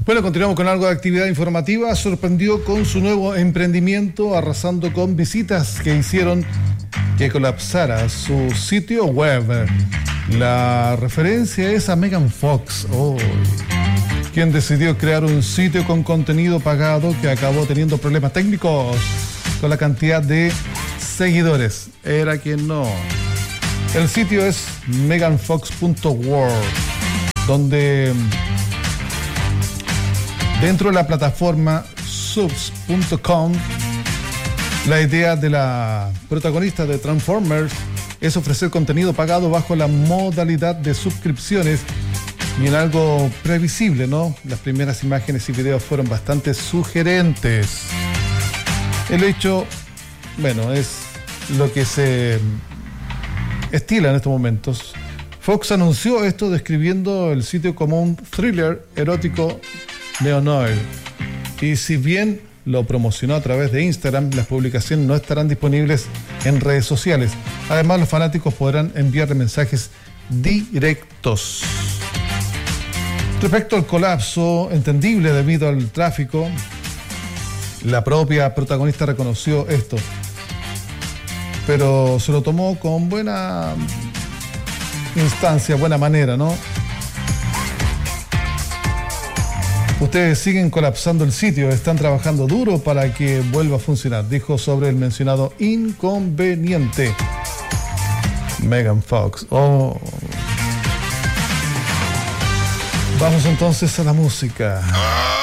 Bueno, continuamos con algo de actividad informativa. Sorprendió con su nuevo emprendimiento, arrasando con visitas que hicieron que colapsara su sitio web. La referencia es a Megan Fox, quien decidió crear un sitio con contenido pagado que acabó teniendo problemas técnicos con la cantidad de seguidores. Era que no. El sitio es meganfox.world, donde dentro de la plataforma subs.com, la idea de la protagonista de Transformers es ofrecer contenido pagado bajo la modalidad de suscripciones y en algo previsible, ¿no? Las primeras imágenes y videos fueron bastante sugerentes. El hecho, bueno, es lo que se estila en estos momentos. Fox anunció esto describiendo el sitio como un thriller erótico neo-noir. Y si bien lo promocionó a través de Instagram, las publicaciones no estarán disponibles en redes sociales. Además, los fanáticos podrán enviarle mensajes directos. Respecto al colapso, entendible debido al tráfico, la propia protagonista reconoció esto, pero se lo tomó con buena instancia, buena manera, ¿no? Ustedes siguen colapsando el sitio, están trabajando duro para que vuelva a funcionar, dijo sobre el mencionado inconveniente Megan Fox. Vamos entonces a la música.